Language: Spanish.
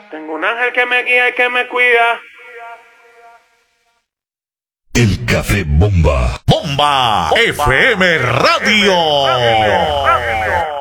Tengo un ángel que me guía y que me cuida. El Café Bomba. Bomba FM Radio.